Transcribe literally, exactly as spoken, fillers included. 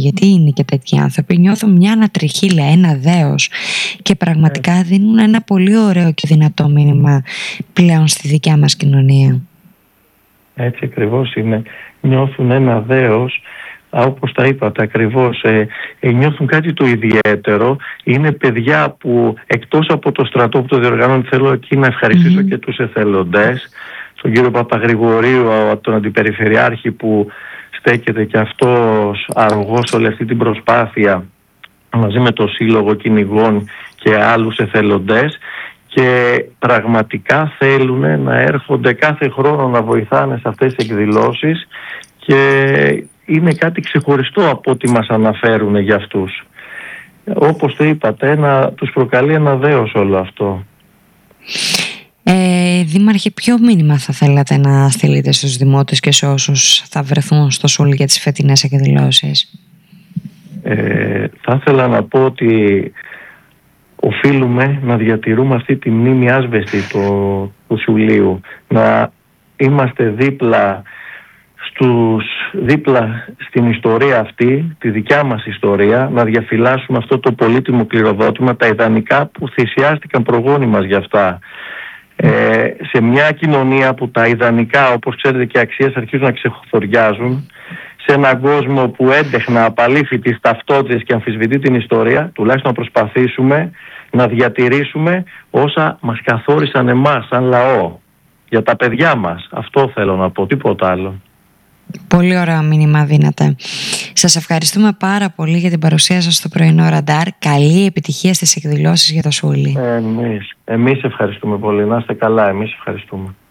γιατί είναι και τέτοιοι άνθρωποι, νιώθω μια ανατριχίλα, ένα δέος και πραγματικά yeah. δίνουν ένα πολύ ωραίο και δυνατό μήνυμα πλέον στη δικιά μας κοινωνία. Έτσι ακριβώς είναι. Νιώθουν ένα δέος, όπως τα είπατε ακριβώς, ε, ε, νιώθουν κάτι το ιδιαίτερο. Είναι παιδιά που εκτός από το στρατό που το διοργανώνει, θέλω εκεί να ευχαριστήσω mm-hmm. και τους εθελοντές, τον κύριο Παπαγρηγορίου, τον αντιπεριφερειάρχη που στέκεται και αυτός αρρωγός όλη αυτή την προσπάθεια μαζί με το Σύλλογο Κυνηγών και άλλους εθελοντές, και πραγματικά θέλουν να έρχονται κάθε χρόνο να βοηθάνε σε αυτές τις εκδηλώσεις και είναι κάτι ξεχωριστό από ό,τι μας αναφέρουν για αυτούς. Όπως το είπατε, να τους προκαλεί ένα δέος όλο αυτό. Ε, Δήμαρχε, ποιο μήνυμα θα θέλατε να στείλετε στους δημότες και σε όσους θα βρεθούν στο Σούλι για τις φετινές εκδηλώσεις? Ε, θα ήθελα να πω ότι οφείλουμε να διατηρούμε αυτή τη μνήμη άσβεστη του, του Σουλίου, να είμαστε δίπλα στους, δίπλα στην ιστορία αυτή, τη δικιά μας ιστορία, να διαφυλάσσουμε αυτό το πολύτιμο κληροδότημα, τα ιδανικά που θυσιάστηκαν προγόνοι μας για αυτά. Ε, σε μια κοινωνία που τα ιδανικά, όπως ξέρετε, και αξίες αρχίζουν να ξεχωριάζουν, σε έναν κόσμο που έντεχνα απαλήφει τις ταυτότητες και αμφισβητεί την ιστορία, τουλάχιστον να προσπαθήσουμε να διατηρήσουμε όσα μας καθόρισαν εμάς σαν λαό, για τα παιδιά μας. Αυτό θέλω να πω, τίποτα άλλο. Πολύ ωραίο μήνυμα δίνατε. Σας ευχαριστούμε πάρα πολύ για την παρουσία σας στο πρωινό Ραντάρ. Καλή επιτυχία στις εκδηλώσεις για το Σούλι. Εμείς, εμείς ευχαριστούμε πολύ. Να είστε καλά, εμείς ευχαριστούμε.